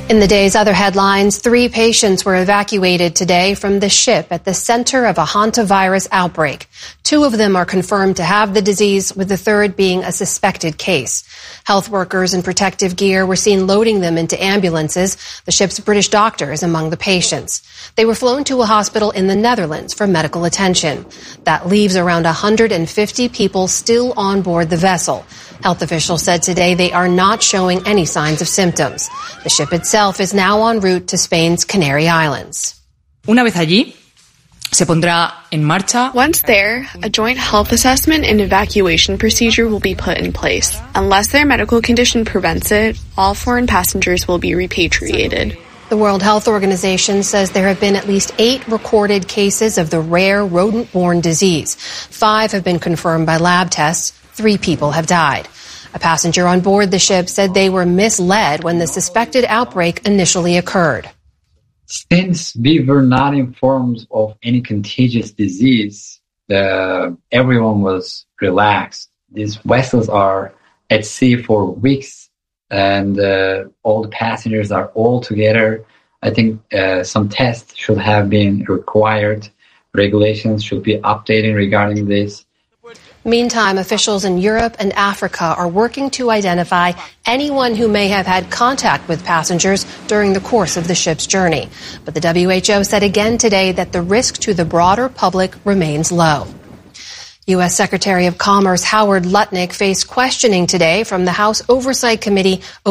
In the day's other headlines, 3 patients were evacuated today from the ship at the center of a hantavirus outbreak. 2 of them are confirmed to have the disease, with the 3rd being a suspected case. Health workers in protective gear were seen loading them into ambulances. The ship's British doctor is among the patients. They were flown to a hospital in the Netherlands for medical attention. That leaves around 150 people still on board the vessel. Health officials said today they are not showing any signs of symptoms. The ship itself is now en route to Spain's Canary Islands. Una vez allí, se pondrá en marcha. Once there, a joint health assessment and evacuation procedure will be put in place. Unless their medical condition prevents it, all foreign passengers will be repatriated. The World Health Organization says there have been at least 8 recorded cases of the rare rodent-borne disease. 5 have been confirmed by lab tests. 3 people have died. A passenger on board the ship said they were misled when the suspected outbreak initially occurred. Since we were not informed of any contagious disease, everyone was relaxed. These vessels are at sea for weeks, and all the passengers are all together. I think some tests should have been required. Regulations should be updated regarding this. Meantime, officials in Europe and Africa are working to identify anyone who may have had contact with passengers during the course of the ship's journey. But the WHO said again today that the risk to the broader public remains low. U.S. Secretary of Commerce Howard Lutnick faced questioning today from the House Oversight Committee